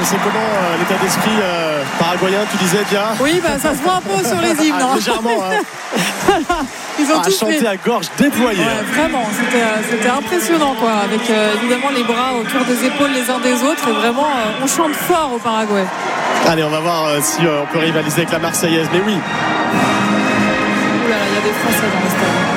c'est comment l'état d'esprit paraguayen, tu disais, Dia? Oui, ça se voit un peu sur les hymnes. Légèrement. Ils ont tous chanté à gorge déployée. Ouais, vraiment, c'était impressionnant, quoi. Avec évidemment les bras autour des épaules les uns des autres. Et vraiment, on chante fort au Paraguay. Allez, on va voir si on peut rivaliser avec la Marseillaise. Mais oui. Ouh là là, il y a des Français dans le stade.